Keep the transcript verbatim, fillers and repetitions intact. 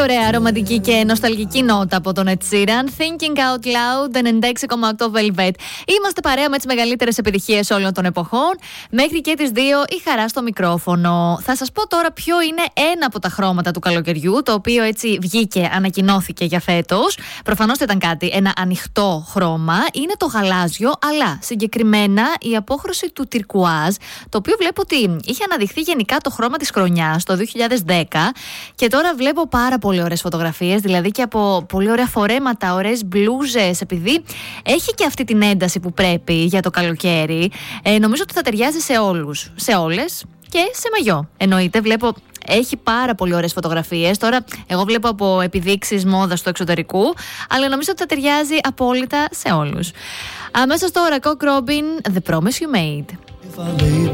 ωραία ρομαντική και νοσταλγική νότα από τον Ed Sheeran. Thinking Out Loud, ενενήντα έξι κόμμα οκτώ Velvet. Είμαστε παρέα με τις μεγαλύτερες επιτυχίες όλων των εποχών. Μέχρι και τις δύο η χαρά στο μικρόφωνο. Θα σας πω τώρα ποιο είναι ένα από τα χρώματα του καλοκαιριού, το οποίο έτσι βγήκε, ανακοινώθηκε για φέτος. Προφανώς ήταν κάτι, ένα ανοιχτό χρώμα. Είναι το γαλάζιο, αλλά συγκεκριμένα η απόχρωση του τυρκουάζ, το οποίο βλέπω ότι είχε αναδειχθεί γενικά το χρώμα της χρονιάς το δύο χιλιάδες δέκα. Και τώρα βλέπω πάρα πολύ ωραίες φωτογραφίες, δηλαδή και από πολύ ωραία φορέματα, ωραίες μπλούζες, επειδή έχει και αυτή την ένταση που πρέπει για το καλοκαίρι. Ε, νομίζω ότι θα ταιριάζει σε όλους, σε όλες και σε μαγιό. Εννοείται, βλέπω έχει πάρα πολύ ωραίες φωτογραφίες. Τώρα, εγώ βλέπω από επιδείξεις μόδας του εξωτερικού, αλλά νομίζω ότι θα ταιριάζει απόλυτα σε όλους. Αμέσως τώρα, Cock Robin, The Promise You Made.